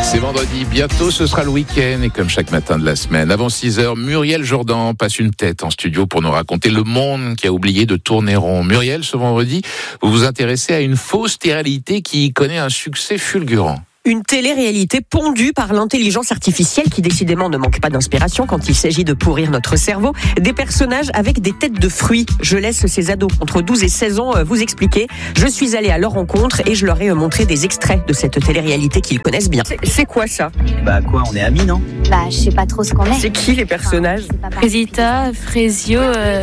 C'est vendredi, bientôt ce sera le week-end et comme chaque matin de la semaine, avant 6h, Muriel Jourdan passe une tête en studio pour nous raconter le monde qui a oublié de tourner rond. Muriel, ce vendredi, vous vous intéressez à une fausse réalité qui connaît un succès fulgurant. Une télé-réalité pondue par l'intelligence artificielle qui décidément ne manque pas d'inspiration quand il s'agit de pourrir notre cerveau. Des personnages avec des têtes de fruits. Je laisse ces ados entre 12 et 16 ans vous expliquer. Je suis allée à leur rencontre et je leur ai montré des extraits de cette télé-réalité qu'ils connaissent bien. C'est quoi ça ? On est amis, non ? Je sais pas trop ce qu'on est. C'est qui les personnages ? Rosita, Frésio,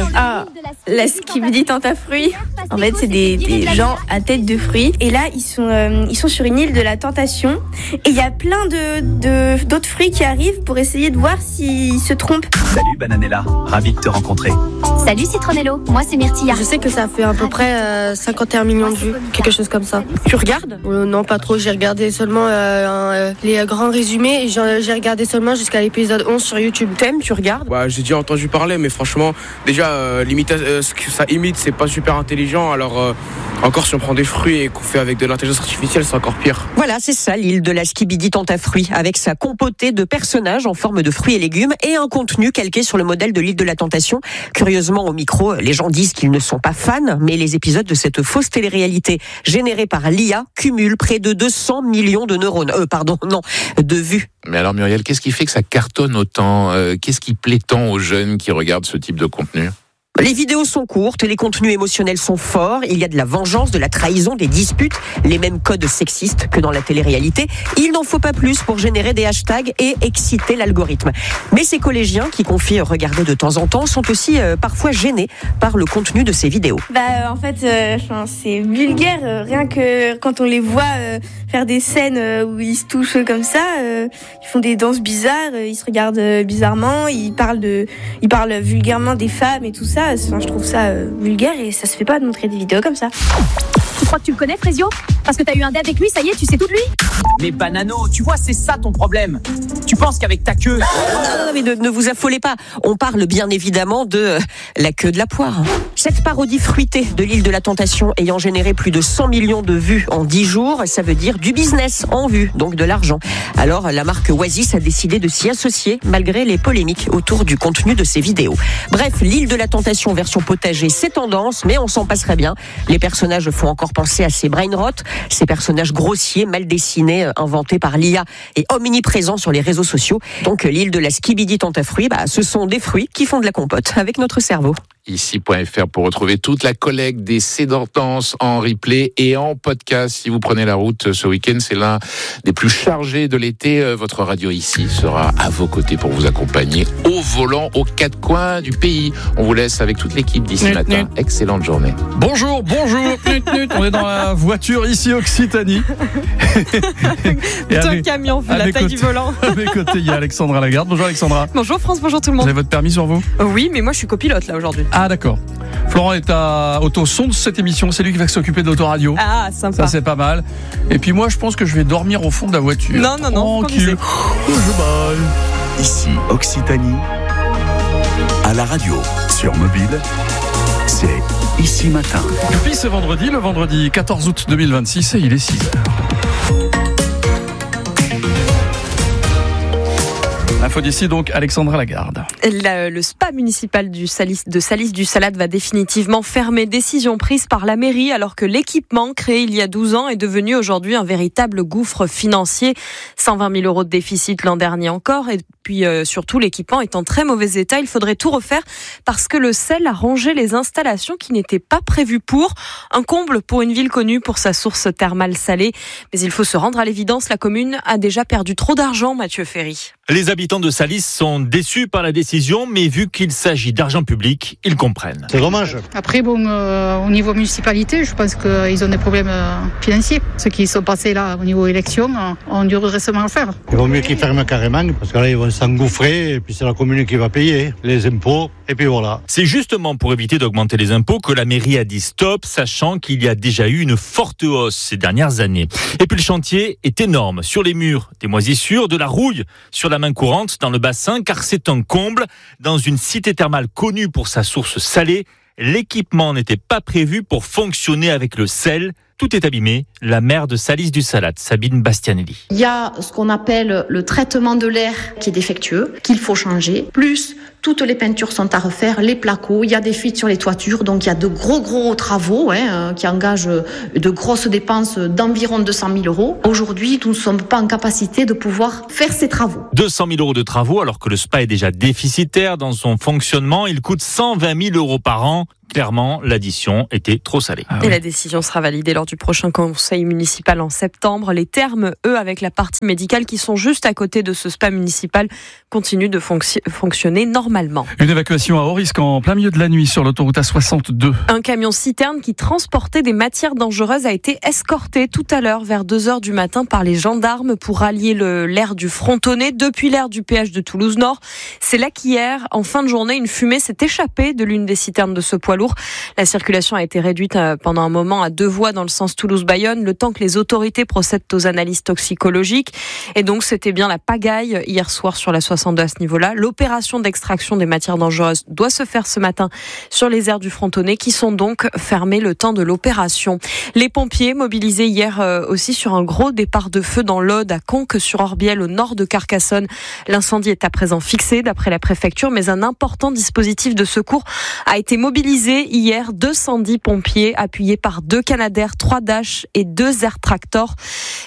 la skibidi tente à fruits. En fait, c'est des gens à tête de fruits. Et là, ils sont sur une île de la tentation. Et il y a plein d'autres fruits qui arrivent pour essayer de voir s'ils se trompent. Salut Bananella, ravi de te rencontrer. Salut Citronello, moi c'est Myrtilla. Je sais que ça fait à peu près 51 millions de vues, quelque chose comme ça. Tu regardes ? Non, pas trop. J'ai regardé seulement les grands résumés et j'ai regardé seulement jusqu'à l'épisode 11 sur YouTube. T'aimes, tu regardes ? J'ai déjà entendu parler, mais franchement, déjà, ce que ça imite, c'est pas super intelligent. Alors, encore si on prend des fruits et qu'on fait avec de l'intelligence artificielle, c'est encore pire. Voilà, c'est ça, l'île de la skibidi tente à fruits, avec sa compotée de personnages en forme de fruits et légumes et un contenu calqué sur le modèle de l'île de la tentation. Curieusement, au micro, les gens disent qu'ils ne sont pas fans, mais les épisodes de cette fausse télé-réalité générée par l'IA cumulent près de 200 millions de neurones. De vues. Mais alors Muriel, qu'est-ce qui fait que ça cartonne autant ? Qu'est-ce qui plaît tant aux jeunes qui regardent ce type de contenu ? Les vidéos sont courtes, les contenus émotionnels sont forts, il y a de la vengeance, de la trahison, des disputes, les mêmes codes sexistes que dans la télé-réalité. Il n'en faut pas plus pour générer des hashtags et exciter l'algorithme. Mais ces collégiens qui confient regarder de temps en temps sont aussi parfois gênés par le contenu de ces vidéos. En fait, c'est vulgaire. Rien que quand on les voit faire des scènes où ils se touchent comme ça, ils font des danses bizarres, ils se regardent bizarrement, ils parlent vulgairement des femmes et tout ça. Je trouve ça vulgaire et ça se fait pas de montrer des vidéos comme ça. Tu crois que tu le connais, Frésio ? Parce que t'as eu un date avec lui, ça y est, tu sais tout de lui ? Mais Banano, tu vois, c'est ça ton problème. Tu penses qu'avec ta queue... Non, mais ne vous affolez pas. On parle bien évidemment de la queue de la poire. Cette parodie fruitée de l'île de la tentation ayant généré plus de 100 millions de vues en 10 jours, ça veut dire du business en vue, donc de l'argent. Alors, la marque Oasis a décidé de s'y associer malgré les polémiques autour du contenu de ces vidéos. Bref, l'île de la tentation version potager, c'est tendance, mais on s'en passerait bien. Les personnages font encore penser à ces brain rot, ces personnages grossiers, mal dessinés, inventés par l'IA et omniprésents sur les réseaux sociaux. Donc, l'île de la skibidi tente à fruits, ce sont des fruits qui font de la compote avec notre cerveau. Ici.fr pour retrouver toute la collecte des Sédentenses en replay et en podcast. Si vous prenez la route ce week-end, c'est l'un des plus chargés de l'été. Votre radio ici sera à vos côtés pour vous accompagner au volant aux quatre coins du pays. On vous laisse avec toute l'équipe d'ici matin. Excellente journée. Bonjour. On est dans la voiture ici Occitanie. Plutôt un camion vu la taille du volant. À mes côtés, il y a Alexandra Lagarde. Bonjour Alexandra. Bonjour France, bonjour tout le Vous monde. avez votre permis sur vous ? Oui, mais moi je suis copilote là aujourd'hui. Ah d'accord. Florent est à Autoson de cette émission, c'est lui qui va s'occuper de l'autoradio. Ah, sympa. Ça c'est pas mal. Et puis moi je pense que je vais dormir au fond de la voiture. Non, tranquille. Ici Occitanie, à la radio, sur mobile, c'est Ici Matin. Puis c'est vendredi, le vendredi 14 août 2026 et il est 6h. Info d'ici donc, Alexandra Lagarde. Le spa municipal de Salis-du-Salade va définitivement fermer. Décision prise par la mairie alors que l'équipement créé il y a 12 ans est devenu aujourd'hui un véritable gouffre financier. 120 000 euros de déficit l'an dernier encore. Et puis surtout, l'équipement est en très mauvais état. Il faudrait tout refaire parce que le sel a rongé les installations qui n'étaient pas prévues pour. Un comble pour une ville connue pour sa source thermale salée. Mais il faut se rendre à l'évidence, la commune a déjà perdu trop d'argent, Mathieu Ferry. Les habitants de Salis sont déçus par la décision, mais vu qu'il s'agit d'argent public, ils comprennent. C'est dommage. Après, au niveau municipalité, je pense qu'ils ont des problèmes financiers. Ceux qui sont passés là au niveau élection ont du redressement à faire. Il vaut mieux qu'ils ferment carrément, parce que là, ils vont s'engouffrer, et puis c'est la commune qui va payer les impôts, et puis voilà. C'est justement pour éviter d'augmenter les impôts que la mairie a dit stop, sachant qu'il y a déjà eu une forte hausse ces dernières années. Et puis le chantier est énorme. Sur les murs, des moisissures, de la rouille sur la main courante dans le bassin, car c'est un comble. Dans une cité thermale connue pour sa source salée, l'équipement n'était pas prévu pour fonctionner avec le sel. tout est abîmé. La maire de Salis-du-Salade, Sabine Bastianelli. Il y a ce qu'on appelle le traitement de l'air qui est défectueux, qu'il faut changer. Plus, toutes les peintures sont à refaire, les placos, il y a des fuites sur les toitures, donc il y a de gros travaux qui engagent de grosses dépenses d'environ 200 000 euros. Aujourd'hui, nous ne sommes pas en capacité de pouvoir faire ces travaux. 200 000 euros de travaux alors que le spa est déjà déficitaire dans son fonctionnement. Il coûte 120 000 euros par an. Clairement, l'addition était trop salée. Et la décision sera validée lors du prochain conseil municipal en septembre. Les termes, eux, avec la partie médicale qui sont juste à côté de ce spa municipal, continuent de fonctionner normalement. Une évacuation à haut risque en plein milieu de la nuit sur l'autoroute A62. Un camion citerne qui transportait des matières dangereuses a été escorté tout à l'heure vers 2h du matin par les gendarmes pour rallier l'aire du Frontonnet depuis l'aire du péage de Toulouse-Nord. C'est là qu'hier, en fin de journée, une fumée s'est échappée de l'une des citernes de ce poids lourd. La circulation a été réduite pendant un moment à 2 voies dans le sens Toulouse-Bayonne, le temps que les autorités procèdent aux analyses toxicologiques. Et donc, c'était bien la pagaille hier soir sur la 62 à ce niveau-là. L'opération d'extraction des matières dangereuses doit se faire ce matin sur les aires du Frontonnet qui sont donc fermées le temps de l'opération. Les pompiers mobilisés hier aussi sur un gros départ de feu dans l'Aude à Conques-sur-Orbiel au nord de Carcassonne. L'incendie est à présent fixé d'après la préfecture, mais un important dispositif de secours a été mobilisé hier. 210 pompiers appuyés par 2 Canadair, 3 Dash et 2 Air Tractor.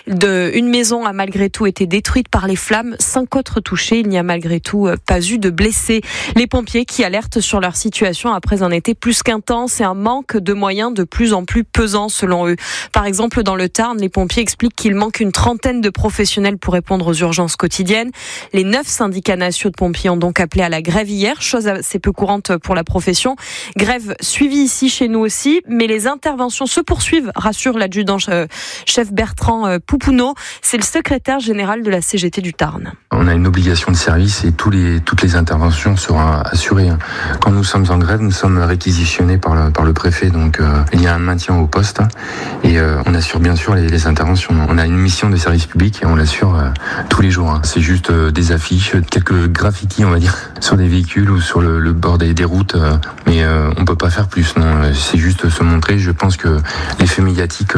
Une maison a malgré tout été détruite par les flammes, 5 autres touchés. Il n'y a malgré tout pas eu de blessés. Les pompiers qui alertent sur leur situation après un été plus qu'intense et un manque de moyens de plus en plus pesant selon eux. Par exemple, dans le Tarn, les pompiers expliquent qu'il manque une trentaine de professionnels pour répondre aux urgences quotidiennes. Les 9 syndicats nationaux de pompiers ont donc appelé à la grève hier, chose assez peu courante pour la profession. Grève suivie ici chez nous aussi, mais les interventions se poursuivent, rassure l'adjudant-chef Bertrand Poupounot. C'est le secrétaire général de la CGT du Tarn. On a une obligation de service et toutes les interventions seront assurées. Quand nous sommes en grève, nous sommes réquisitionnés par le préfet, donc il y a un maintien au poste et on assure bien sûr les interventions. On a une mission de service public et on l'assure tous les jours. C'est juste des affiches, quelques graffitis on va dire, sur des véhicules ou sur le bord des routes, mais on peut pas faire plus, non. C'est juste se montrer. Je pense que l'effet médiatique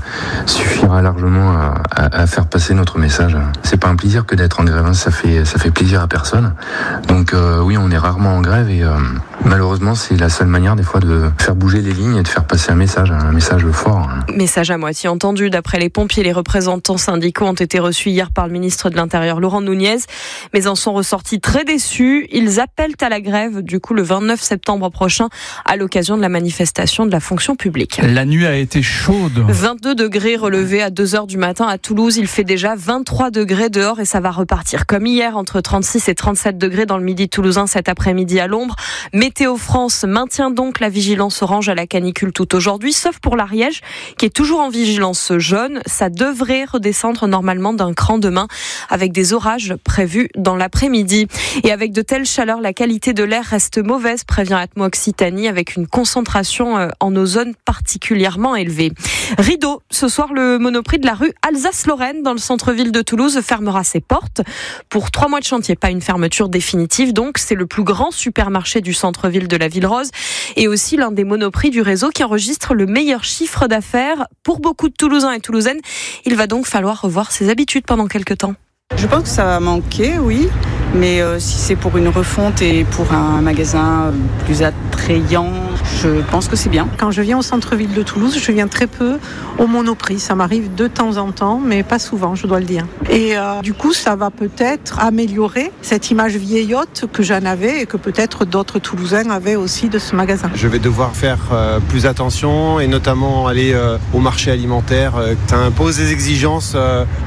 suffira largement à faire passer notre message. C'est pas un plaisir que d'être en grève, ça fait plaisir à personne. Donc oui, on est rarement en grève et malheureusement c'est la seule manière des fois de faire bouger les lignes et de faire passer un message fort. Message à moitié entendu. D'après les pompiers, les représentants syndicaux ont été reçus hier par le ministre de l'Intérieur Laurent Nunez, mais en sont ressortis très déçus. Ils appellent à la grève du coup le 29 septembre prochain à l'occasion de la manifestation de la fonction publique. La nuit a été chaude. 22 degrés relevés à 2h du matin à Toulouse. Il fait déjà 23 degrés dehors et ça va repartir comme hier entre 36 et 37 degrés dans le midi toulousain cet après-midi à l'ombre. Météo France maintient donc la vigilance orange à la canicule tout aujourd'hui, sauf pour l'Ariège qui est toujours en vigilance jaune. Ça devrait redescendre normalement d'un cran demain avec des orages prévus dans l'après-midi. Et avec de telles chaleurs, la qualité de l'air reste mauvaise, prévient Atmo Occitanie, avec une concentration en ozone particulièrement élevée. Rideau, ce soir le Monoprix de la rue Alsace-Lorraine dans le centre-ville de Toulouse fermera ses portes pour 3 mois de chantier, pas une fermeture définitive donc. C'est le plus grand supermarché du centre-ville de la Ville Rose et aussi l'un des Monoprix du réseau qui enregistre le meilleur chiffre d'affaires. Pour beaucoup de Toulousains et Toulousaines, il va donc falloir revoir ses habitudes pendant quelques temps. Je pense que ça va manquer, oui. Mais si c'est pour une refonte et pour un magasin plus attrayant, je pense que c'est bien. Quand je viens au centre-ville de Toulouse, je viens très peu au Monoprix. Ça m'arrive de temps en temps, mais pas souvent, je dois le dire. Et du coup, ça va peut-être améliorer cette image vieillotte que j'en avais et que peut-être d'autres Toulousains avaient aussi de ce magasin. Je vais devoir faire plus attention et notamment aller au marché alimentaire. Ça impose des exigences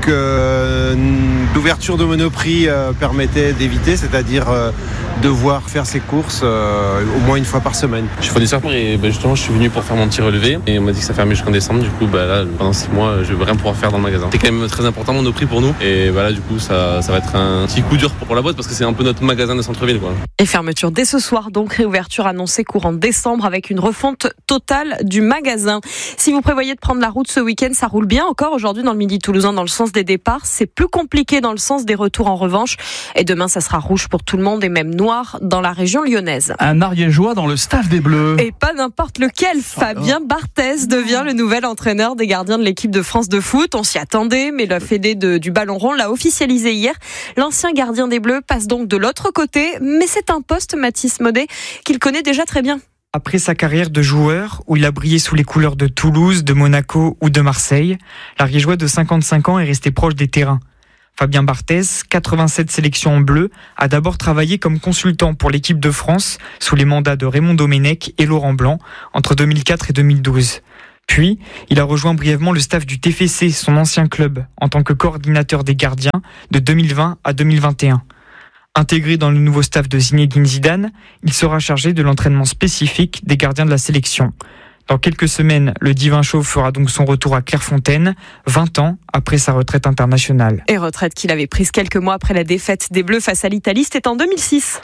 que l'ouverture de Monoprix permettait d'éviter, c'est-à-dire devoir faire ses courses au moins une fois par semaine. Je fais des surpris et justement je suis venu pour faire mon petit relevé et on m'a dit que ça fermait jusqu'en décembre. Du coup là, pendant 6 mois je vais rien pouvoir faire dans le magasin. C'est quand même très important Monoprix pour nous et voilà, du coup ça va être un petit coup dur pour la boîte parce que c'est un peu notre magasin de centre-ville quoi. Et fermeture dès ce soir, donc réouverture annoncée courant décembre avec une refonte totale du magasin. Si vous prévoyez de prendre la route ce week-end, ça roule bien encore aujourd'hui dans le midi toulousain dans le sens des départs. C'est plus compliqué dans le sens des retours en revanche. Et demain, ça sera rouge pour tout le monde et même noir noire dans la région lyonnaise. Un Ariégeois dans le staff des Bleus. Et pas n'importe lequel. Fabien Barthez devient le nouvel entraîneur des gardiens de l'équipe de France de foot. On s'y attendait, mais la Fédé du ballon rond l'a officialisé hier. L'ancien gardien des Bleus passe donc de l'autre côté, mais c'est un poste, Mathis Maudet, qu'il connaît déjà très bien. Après sa carrière de joueur, où il a brillé sous les couleurs de Toulouse, de Monaco ou de Marseille, l'Ariégeois de 55 ans est resté proche des terrains. Fabien Barthez, 87 sélections en bleu, a d'abord travaillé comme consultant pour l'équipe de France sous les mandats de Raymond Domenech et Laurent Blanc entre 2004 et 2012. Puis, il a rejoint brièvement le staff du TFC, son ancien club, en tant que coordinateur des gardiens de 2020 à 2021. Intégré dans le nouveau staff de Zinedine Zidane, il sera chargé de l'entraînement spécifique des gardiens de la sélection. Dans quelques semaines, le divin chauve fera donc son retour à Clairefontaine, 20 ans après sa retraite internationale. Et retraite qu'il avait prise quelques mois après la défaite des Bleus face à l'Italie, c'était en 2006.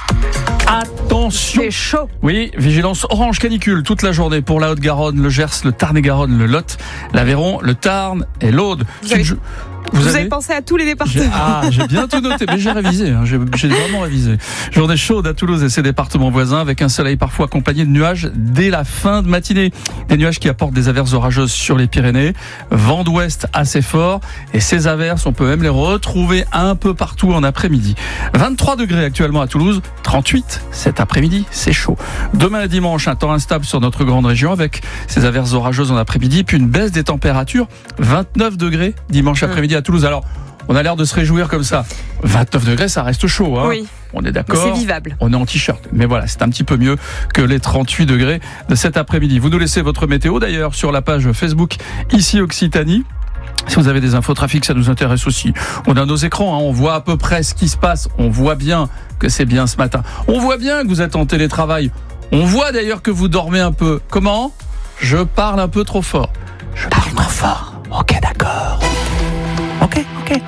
Attention. C'est chaud. Oui, vigilance orange canicule toute la journée pour la Haute-Garonne, le Gers, le Tarn-et-Garonne, le Lot, l'Aveyron, le Tarn et l'Aude. Vous avez pensé à tous les départements. J'ai bien tout noté, mais j'ai révisé, j'ai vraiment révisé. Journée chaude à Toulouse et ses départements voisins, avec un soleil parfois accompagné de nuages dès la fin de matinée. Des nuages qui apportent des averses orageuses sur les Pyrénées, vent d'ouest assez fort, et ces averses, on peut même les retrouver un peu partout en après-midi. 23 degrés actuellement à Toulouse, 38 cet après-midi, c'est chaud. Demain et dimanche, un temps instable sur notre grande région, avec ces averses orageuses en après-midi, puis une baisse des températures, 29 degrés dimanche après-midi à Toulouse. Alors, on a l'air de se réjouir comme ça. 29 degrés, ça reste chaud. Hein. Oui. On est d'accord. C'est vivable. On est en t-shirt. Mais voilà, c'est un petit peu mieux que les 38 degrés de cet après-midi. Vous nous laissez votre météo d'ailleurs sur la page Facebook Ici Occitanie. Si vous avez des infos trafic, ça nous intéresse aussi. On a nos écrans, on voit à peu près ce qui se passe. On voit bien que c'est bien ce matin. On voit bien que vous êtes en télétravail. On voit d'ailleurs que vous dormez un peu. Comment ? Je parle un peu trop fort. Je parle trop fort. Ok, d'accord. Ok.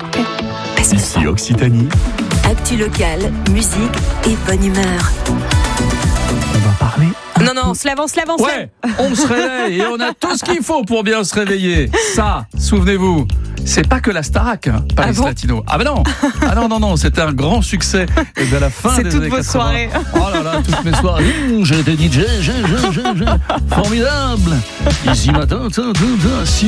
Ici Occitanie. Actu locale, musique et bonne humeur. On va parler. Non, on se lève. Ouais, on se réveille et on a tout ce qu'il faut pour bien se réveiller. Ça, souvenez-vous, c'est pas que la Starac, Paris Latino. Ah ben non, c'était un grand succès de la fin des années 80. C'est toutes vos soirées. Oh là là, toutes mes soirées. J'ai été DJ, formidable. Ici matin,